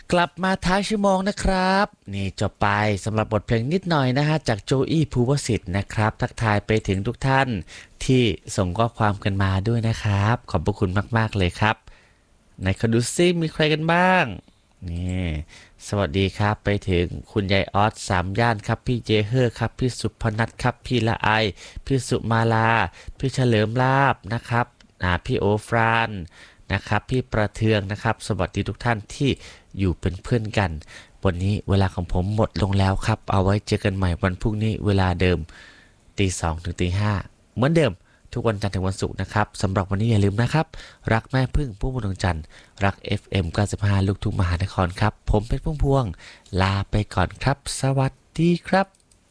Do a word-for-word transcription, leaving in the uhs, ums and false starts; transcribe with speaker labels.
Speaker 1: กลับมาท้ายชั่วโมงนะครับนี่จบไปสำหรับบทเพลงนิดหน่อยนะฮะจากโจอี้ภูวสิทธิ์นะครับทักทายไปถึงทุกท่านที่ส่งข้อความกันมาด้วยนะครับขอบพระคุณมากๆเลยครับในคดูซิมีใครกันบ้างนี่สวัสดีครับไปถึงคุณยายออสสามย่านครับพี่เจเฮอร์ครับพี่สุพนัทครับพี่ละไอพี่สุมาลาพี่เฉลิมลาบนะครับอ่าพี่โอฟรานนะครับพี่ประเทืองนะครับสวัสดีทุกท่านที่อยู่เป็นเพื่อนกันวันนี้เวลาของผมหมดลงแล้วครับเอาไว้เจอกันใหม่วันพรุ่งนี้เวลาเดิมตีสองถึงตีห้าเหมือนเดิมทุกวันจันทร์ถึงวันศุกร์นะครับสำหรับวันนี้อย่าลืมนะครับรักแม่พึ่งผู้มุงดวงจันทร์รัก เอฟ เอ็ม เก้าสิบห้าลูกทุ่งมหานครครับผมเป็นพุ่มพวงลาไปก่อนครับสวัสดีครับ